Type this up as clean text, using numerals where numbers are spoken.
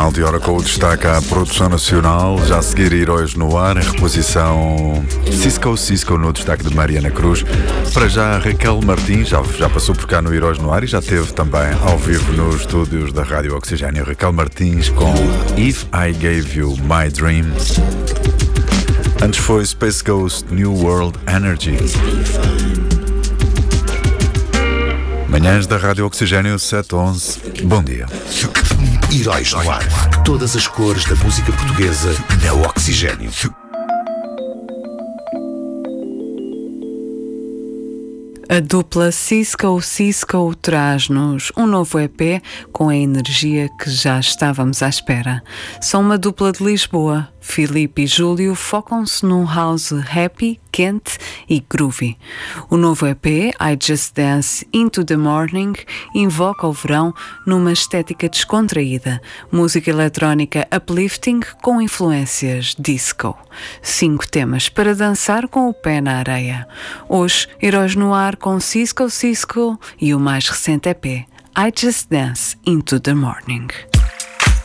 Final de hora com o destaque à produção nacional. Já a seguir, Heróis no Ar, em reposição Cisco no destaque de Mariana Cruz. Para já, Raquel Martins já passou por cá no Heróis no Ar e já esteve também ao vivo nos estúdios da Rádio Oxigênio. Raquel Martins com If I Gave You My Dream. Antes foi Space Ghost, New World Energy. Manhãs da Rádio Oxigênio 711. Bom dia. Heróis no Ar. Todas as cores da música portuguesa na Oxigênio. A dupla Cisco traz-nos um novo EP com a energia que já estávamos à espera. São uma dupla de Lisboa. Filipe e Júlio focam-se num house happy, quente e groovy. O novo EP, I Just Dance Into the Morning, invoca o verão numa estética descontraída, música eletrónica uplifting com influências disco. 5 temas para dançar com o pé na areia. Hoje, Heróis no Ar com Cisco e o mais recente EP, I Just Dance Into the Morning.